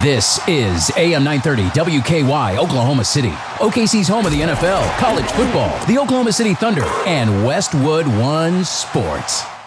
This is AM 930 WKY, Oklahoma City. OKC's home of the NFL, college football, the Oklahoma City Thunder, and Westwood One Sports.